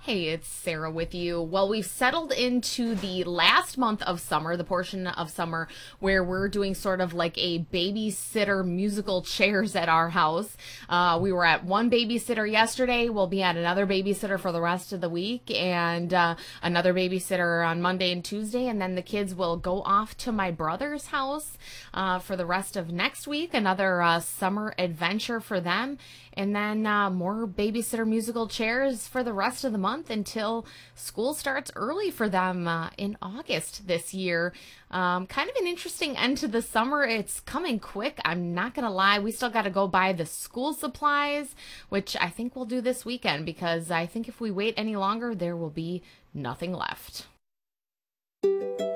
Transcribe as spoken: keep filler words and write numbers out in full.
Hey, it's Sarah with you. Well, we've settled into the last month of summer, the portion of summer where we're doing sort of like a babysitter musical chairs at our house. Uh, we were at one babysitter yesterday. We'll be at another babysitter for the rest of the week, and uh, another babysitter on Monday and Tuesday. And then the kids will go off to my brother's house uh, for the rest of next week. Another uh, summer adventure for them. And then uh, more babysitter musical chairs for the rest of the month until school starts early for them uh, in August this year. Um, kind of an interesting end to the summer. It's coming quick. I'm not going to lie. We still got to go buy the school supplies, which I think we'll do this weekend, because I think if we wait any longer, there will be nothing left.